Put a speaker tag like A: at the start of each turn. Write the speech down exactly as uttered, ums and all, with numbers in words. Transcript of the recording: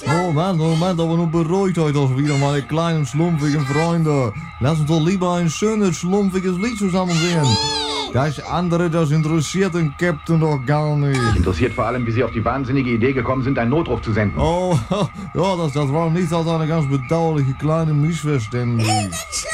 A: Moment, Moment, aber nun beruhigt euch doch wieder, meine kleinen schlumpfigen Freunde. Lass uns doch lieber ein schönes, schlumpfiges Lied zusammen singen. Das andere, das interessiert den Captain doch gar nicht.
B: Interessiert vor allem, wie Sie auf die wahnsinnige Idee gekommen sind, einen Notruf zu senden.
A: Oh, ja, das, das war nichts als eine ganz bedauerliche kleine Missverständnis.